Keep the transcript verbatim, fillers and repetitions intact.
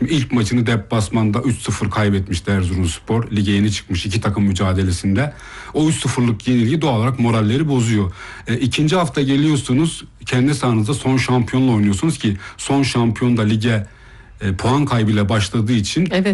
Şimdi ilk maçını deplasmanda üç sıfır kaybetmişti Erzurumspor. Lige yeni çıkmış iki takım mücadelesinde. O üç sıfırlık yenilgi doğal olarak moralleri bozuyor. E, ikinci hafta geliyorsunuz, kendi sahanızda son şampiyonla oynuyorsunuz ki son şampiyon da lige e, puan kaybıyla başladığı için Evet.